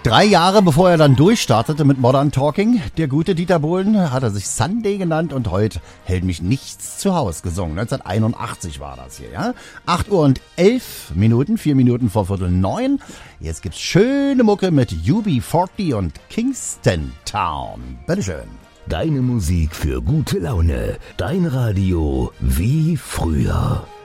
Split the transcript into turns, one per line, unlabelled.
3 Jahre bevor er dann durchstartete mit Modern Talking, der gute Dieter Bohlen, hat er sich Sunday genannt und heute hält mich nichts zu Haus gesungen. 1981 war das hier, ja? 8 Uhr und 11 Minuten, 4 Minuten vor Viertel 9. Jetzt gibt's schöne Mucke mit UB40 und Kingston Town. Bitteschön.
Deine Musik für gute Laune. Dein Radio wie früher.